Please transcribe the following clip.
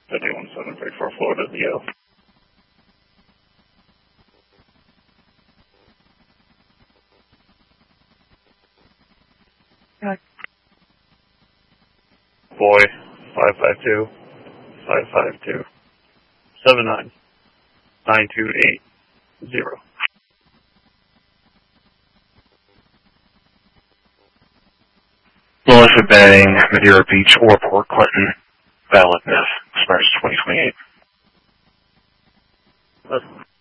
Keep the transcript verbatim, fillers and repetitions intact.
fifty-one seven three four Florida, the L. Right. Boy, five five two, five five two, seven nine, nine two eight zero. Melissa Bay, Madeira Beach, or Port Clinton. Validness expires twenty twenty-eight. That's